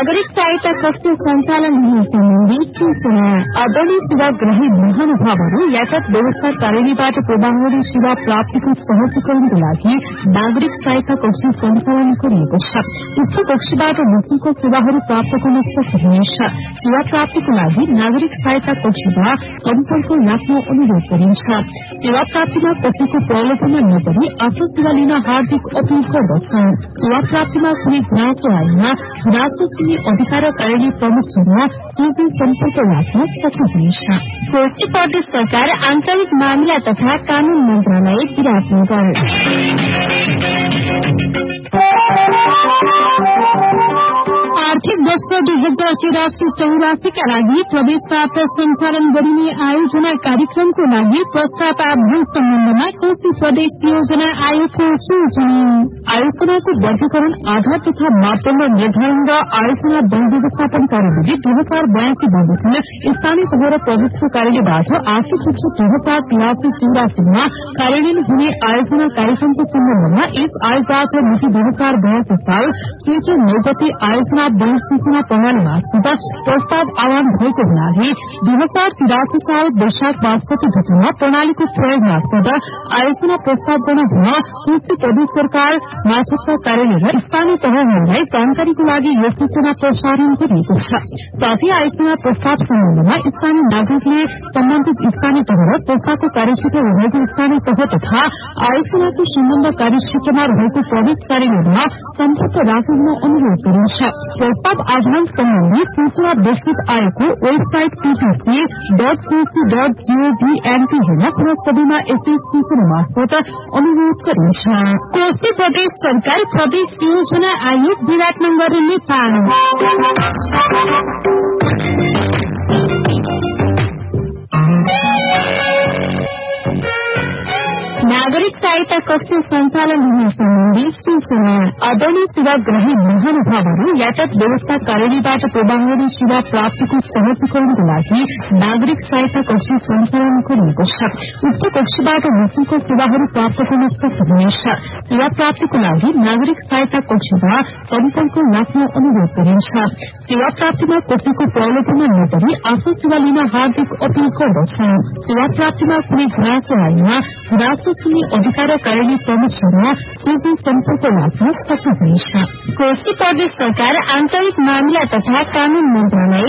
नागरिक सहायता कक्ष सञ्चालन हुने सम्बन्धी सूचना। आदरणीय सेवाग्राही महानुभावहरू यातायात व्यवस्था कार्यालयबाट प्रवाह हुने सेवा प्राप्तिको सहजीकरणको लागि नागरिक सहायता कक्ष सञ्चालन गरिएको छ। उक्त कक्षबाट निःशुल्क सेवाहरू प्राप्त गर्न सक्नुहुनेछ। सेवा प्राप्तिको लागि नागरिक सहायता कक्षमा सम्पर्क राख्न अनुरोध गरिन्छ। सेवा प्राप्तिमा कसैको प्रलोभनमा नगरी आफ्नो सेवा लिन हार्दिक अपील गर्दछौं। सेवा प्राप्तिमा कुनै गुनासो आएमा गुनासो सुन्ने अधिकार कार्यालय प्रमुखसँग सोझै सम्पर्क राख्न सक्नुहुनेछ। कोशी प्रदेश सरकार आन्तरिक मामिला तथा कानून मन्त्रालय विराटनगर। आर्थिक वर्ष 2083-84 का लागि प्रदेशबाट सञ्चालन गरिने आयोजना कार्यक्रमको लागि प्रस्ताव आह्वान सम्बन्धमा कोशी प्रदेश योजना आयोगको सूचना। आयोजनाको वर्गीकरण आधार तथा मापदण्ड निर्धारण र आयोजना वन व्यवस्थापन कार्यविधि 2082 बमोजिम स्थानीय तह र प्रदेशको कार्यालयबाट आर्थिक वर्ष 2083-84 कार्यान्वयन हुने आयोजना कार्यक्रमको सम्बन्धमा एक आयोगबाट मिति 2082 साल चैत्र 9 गते आयोजना वन सूचना प्रणाली मार्फत प्रस्ताव आह्वान भएको हुनाले 2083 साल वैशाख 62 गतेमा प्रणालीको प्रयोग मार्फत आयोजना प्रस्ताव गर्न हुन कोशी प्रदेश सरकार मार्फतका कार्यालय र स्थानीय तहहरूलाई जानकारीको लागि यो सूचना प्रसारण गरिएको छ। साथै आयोजना प्रस्ताव सम्बन्धमा स्थानीय नागरिकले सम्बन्धित स्थानीय तह र संस्थाको कार्यक्षेत्र रहेको स्थानीय तह तथा आयोजनाको सम्बन्ध कार्यक्षेत्रमा रहेको प्रदेश कार्यालयमा सम्पर्क राख्न अनुरोध गरिन्छ। प्रस्ताव आह्वान सम्बन्धी सूचना विस्तृत आयोगको वेबसाइट ppc.koshi.gov.np हेर्न पुनः सबैमा यसै सूचना मार्फत अनुरोध गरिन्छ। कोशी प्रदेश सरकार प्रदेश योजना आयोग विराटनगर नेपाल। नागरिक सहायता कक्ष सञ्चालन हुने सम्बन्धी सूचना। आदरणीय सेवाग्राही महानुभावहरू यातायात व्यवस्था कार्यालयबाट प्रवाह हुने सेवा प्राप्तिको सहजीकरणको लागि नागरिक सहायता कक्ष सञ्चालन गरिएको छ। उक्त कक्षबाट निःशुल्क सेवाहरू प्राप्त गर्न सक्नुहुनेछ। सेवा प्राप्तिको लागि नागरिक सहायता कक्षमा सम्पर्क राख्न अनुरोध गरिन्छ। सेवा प्राप्तिमा कसैको प्रलोभनमा नगरी आफ्नो सेवा लिन हार्दिक अपील गर्दछौं। सेवा प्राप्तिमा कुनै गुनासो आएमा गुनासो सुन्ने अधिकार कार्यालय प्रमुखसँग सोझै सम्पर्क राख्न सक्नुहुनेछ। कोशी प्रदेश सरकार आन्तरिक मामिला तथा कानून मन्त्रालय